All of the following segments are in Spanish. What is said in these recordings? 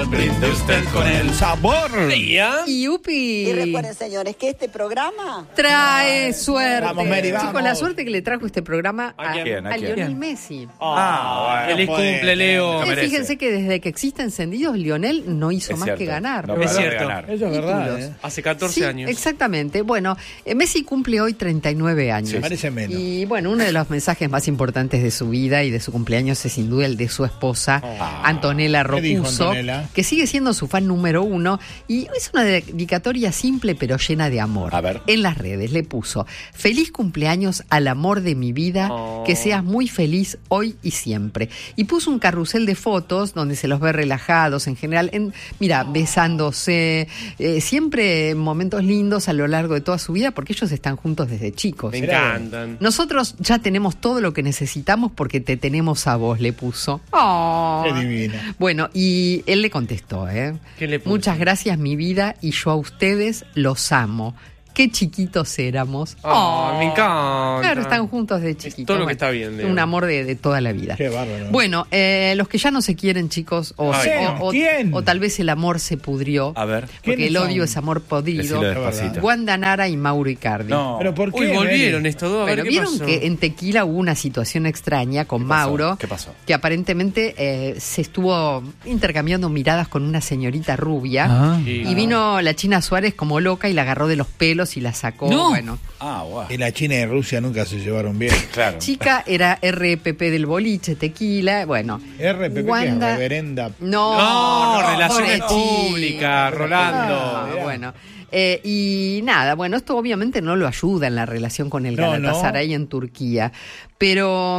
brinde usted con el sabor. Yupi. Y recuerden, señores, que este programa trae suerte. Vamos, Mary, vamos. Chicos, la suerte que le trajo este programa ¿A quién? a Lionel Messi. Bueno, Feliz cumple, Leo. Fíjense que desde que existe Encendidos, Lionel no hizo más que ganar. No, Es para cierto. ganar. Eso es verdad. Títulos. Hace 14 Sí, años. exactamente. Bueno, Messi cumple hoy 39 años. Sí. Parece menos. Y bueno, uno de los mensajes más importantes de su vida y de su cumpleaños es sin duda el de su esposa, Antonella ¿Qué dijo Rocuso, Antonella? que sigue siendo su fan número 1. Y es una dedicatoria simple pero llena de amor. A ver. En las redes le puso: feliz cumpleaños al amor de mi vida, que seas muy feliz hoy y siempre. Y puso un carrusel de fotos donde se los ve relajados en general, mira, besándose, siempre momentos lindos a lo largo de toda su vida, porque ellos están juntos desde chicos. Me encantan. Nosotros ya tenemos todo lo que necesitamos porque te tenemos a vos, le puso. Oh. Qué divina. Bueno, y él le contestó, ¿Qué le puso? muchas gracias, mi vida, y yo a ustedes los amo. Qué chiquitos éramos. Me encanta. Claro, están juntos de chiquitos. todo lo que está bien, Leo. Un amor de toda la vida. Qué bárbaro. Bueno, los que ya no se quieren, chicos, ¿Quién? o tal vez el amor se pudrió, A ver. porque el ¿Quiénes odio son? es amor podrido. Decilo despacito. Wanda Nara y Mauro Icardi. No. ¿Pero por qué? Uy, volvieron Mary? estos dos. A ver Bueno, qué vieron pasó. que en Tequila hubo una situación extraña con ¿Qué pasó? Mauro. ¿Qué pasó? Que aparentemente se estuvo intercambiando miradas con una señorita rubia. Sí. Y vino la China Suárez como loca y la agarró de los pelos y la sacó. No. Bueno, Wow. Y la China y Rusia nunca se llevaron bien. Claro. chica era RPP del boliche, Tequila. Bueno, RPP, que es Wanda- reverenda. No, relaciones pobre públicas, chica. Rolando. Ah, Mirá. bueno. Y nada, bueno, esto obviamente no lo ayuda en la relación con el No, Galatasaray en Turquía. Pero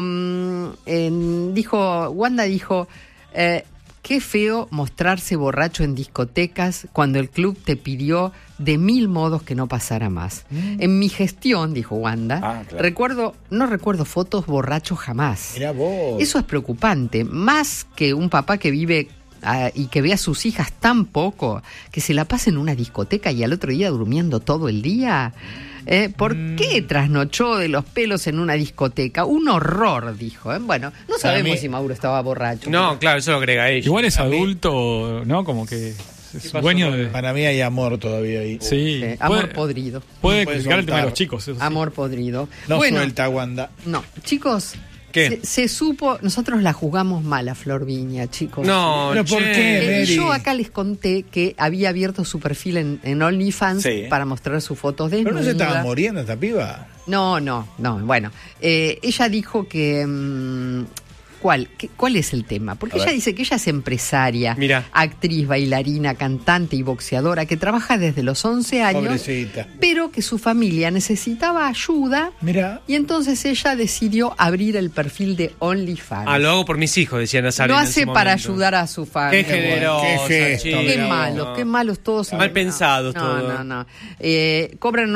Wanda dijo, qué feo mostrarse borracho en discotecas cuando el club te pidió de 1000 modos que no pasara más. En mi gestión, dijo Wanda, claro. no recuerdo fotos borrachos jamás. Mirá vos. Eso es preocupante, más que un papá que vive y que ve a sus hijas tan poco, que se la pasa en una discoteca y al otro día durmiendo todo el día. ¿Por qué trasnochó de los pelos en una discoteca? Un horror, dijo. Bueno, no sabemos mí- si Mauro estaba borracho. No, claro, eso lo agrega ella. Igual es A mí- adulto, ¿no? Como que es pasó dueño con de... él? Para mí hay amor todavía ahí. Sí. Amor podrido. Puede Puede criticar el tema de soltar. los chicos. Eso sí. Amor podrido. No bueno, suelta Wanda. no, chicos. ¿Qué? Se supo, nosotros la juzgamos mal a Flor Viña, chicos. No, ¿Pero por che. qué? Mary. Yo acá les conté que había abierto su perfil en OnlyFans Sí. para mostrar sus fotos Pero desnuda. no se estaba muriendo esta piba. No, bueno. Ella dijo que... ¿Cuál es el tema? Porque A ella ver. dice que ella es empresaria, Mirá. actriz, bailarina, cantante y boxeadora, que trabaja desde los 11 años, Pobrecita. pero que su familia necesitaba ayuda Mirá. y entonces ella decidió abrir el perfil de OnlyFans. Lo hago por mis hijos, decía Nazario. Lo en ese hace para momento. ayudar a su Qué familia. generosa, Qué gesto, chica. Qué Mira malos todos. Mal pensados no, todos. No. Cobran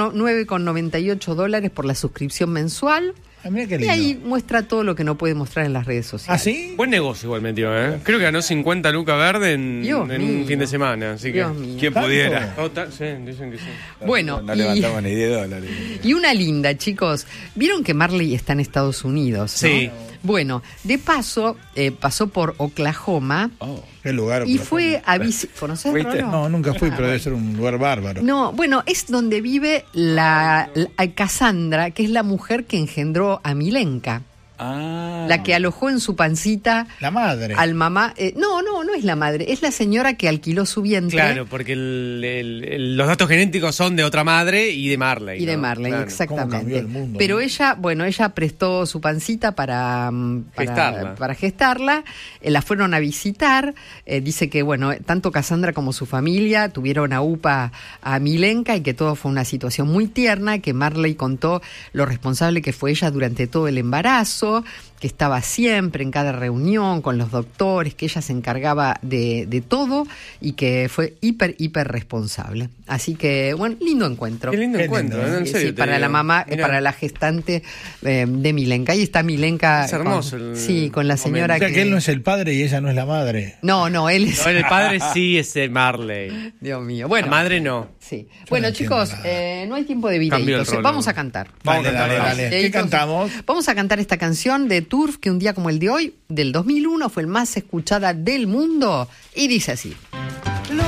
$9,98 por la suscripción mensual. Ah, mirá qué Y lindo. ahí muestra todo lo que no puede mostrar en las redes ¿Ah, sociales. sí? Buen negocio igual metió, ¿eh? Creo que ganó 50 lucas verde en Dios un mío. fin de semana, así que... Dios mío. ¿Quién ¿Tanto? pudiera? Sí, dicen que sí. Bueno, No levantamos ni $10. y una linda, chicos. ¿Vieron que Marley está en Estados Unidos? ¿no? Sí. Bueno, de paso, pasó por Oklahoma Qué lugar. y Oklahoma. fue a visitar. ¿Conoces, ¿Fuiste? Rolo? No, nunca fui, pero debe ser un lugar bárbaro. No, bueno, es donde vive la Cassandra, que es la mujer que engendró a Milenka. La que alojó en su pancita La madre. al mamá. No es la madre, es la señora que alquiló su vientre. Claro, porque los datos genéticos son de otra madre y de Marley. Y de ¿no? Marley, Claro. exactamente. Cómo cambió el mundo, Pero ¿no? ella prestó su pancita para gestarla. La fueron a visitar. Dice que, bueno, tanto Cassandra como su familia tuvieron a UPA a Milenka y que todo fue una situación muy tierna, que Marley contó lo responsable que fue ella durante todo el embarazo, que estaba siempre en cada reunión con los doctores, que ella se encargaba de todo y que fue hiper responsable. Así que, bueno, lindo encuentro. Qué lindo Qué encuentro, lindo, ¿eh? En Sí, serio sí, te para digo. la mamá, Mirá. para la gestante de Milenka. Ahí está Milenka. Es hermoso el Sí, con la señora O sea que él no es el padre y ella no es la madre. No, él es... No, el padre sí es Marley. Dios mío. Bueno, La madre no. sí. Bueno, no entiendo chicos, nada. no hay tiempo de Cambió el videitos. rol, Vamos ¿no? a cantar. Dale, dale. ¿Qué Videitos. cantamos? Vamos a cantar esta canción de Turf, que un día como el de hoy, del 2001, fue el más escuchada del mundo. Y dice así.